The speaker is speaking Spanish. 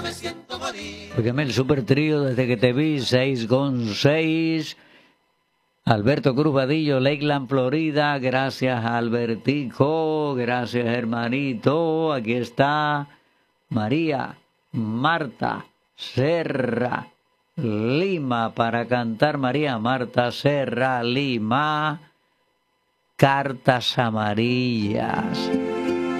me siento morir. Óigame, el super trío desde que te vi, 6,6. Alberto Cruz Vadillo, Lakeland, Florida. Gracias, Albertico. Gracias, hermanito. Aquí está María Marta Serra Lima para cantar. María Marta Serra Lima. Cartas amarillas.